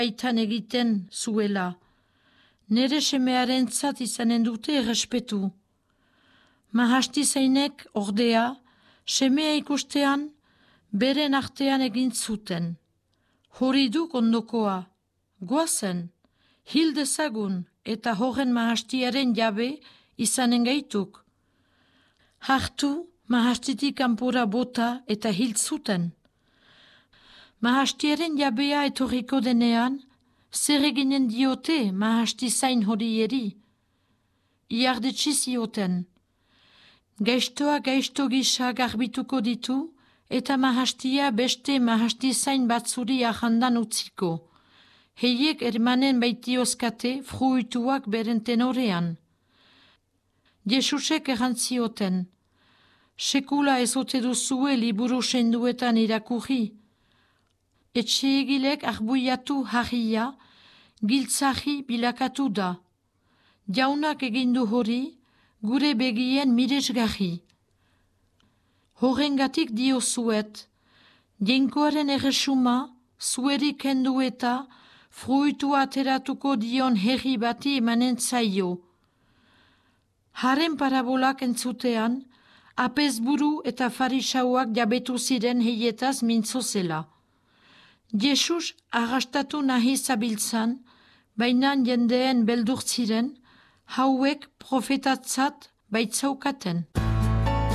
aitan egiten zuela. Nere semearen zat izanen dute errespetu. Mahasti zeinek ordea, semea ikustean, beren artean egin zuten. Hori duk ondokoa, goazen, hil dezagun eta horren mahastiaren jabe izanen gaituk. Hartu, mahastitik kanpora bota eta hil zuten. Mahastiaren jabea etorriko denean, zer eginen diote mahasti zain horieri. Iardetsi zioten. Gaiztoa gaizto gisa garbituko ditu eta mahastia beste mahasti zain batzuri ahandan utziko. Heiek ermanen baitiozkate fruituak beren tenorean. Jesusek errantzioten. Sekula ezote duzue liburu senduetan irakurri. Etxeegilek arbuiatu harria, giltzahi bilakatu da. Jaunak egindu hori, gure begien miresgarri. Horrengatik dio zuet, jenkoaren erresuma, zueri kendu eta fruitu ateratuko dion herri bati emanen zaio. Haren parabolak entzutean, apezburu eta farisauak jabetu ziren heietaz mintzo zela. Jesus arrastatu nahi zabiltzan, baina jendeen beldur ziren, hauek profetatzat baitzaukaten.